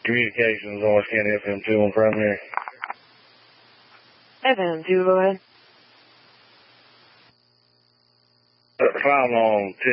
Communications, Orange County FM2 on primary. FM2, go ahead. 5 long 10.